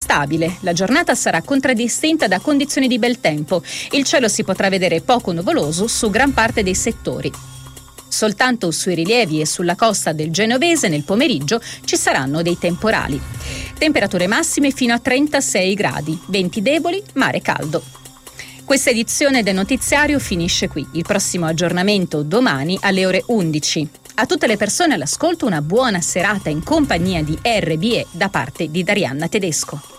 stabile. La giornata sarà contraddistinta da condizioni di bel tempo. Il cielo si potrà vedere poco nuvoloso su gran parte dei settori. Soltanto sui rilievi e sulla costa del Genovese nel pomeriggio ci saranno dei temporali. Temperature massime fino a 36 gradi, venti deboli, mare caldo. Questa edizione del notiziario finisce qui. Il prossimo aggiornamento domani alle ore 11. A tutte le persone all'ascolto una buona serata in compagnia di RBE da parte di Darianna Tedesco.